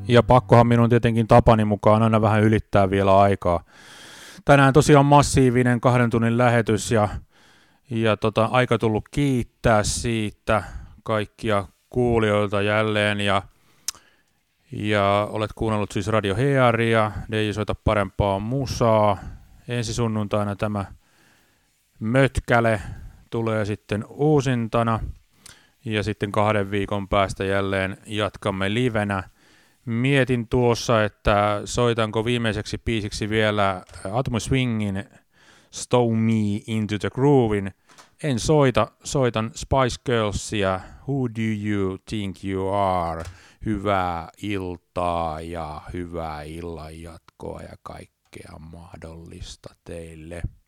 Ja pakkohan minun tietenkin tapani mukaan aina vähän ylittää vielä aikaa. Tänään tosiaan massiivinen 2 tunnin lähetys ja aika tullut kiittää siitä kaikkia kuulijoilta jälleen ja olet kuunnellut siis Radio Hearia, DJ Soita parempaa musaa. Ensi sunnuntaina tämä mötkäle tulee sitten uusintana ja sitten 2 viikon päästä jälleen jatkamme livenä. Mietin tuossa, että soitanko viimeiseksi biisiksi vielä Atomic Swingin Stow Me Into the Groovein. En soitan Spice Girlsia, Who Do You Think You Are. Hyvää iltaa ja hyvää illan jatkoa ja kaikkea mahdollista teille.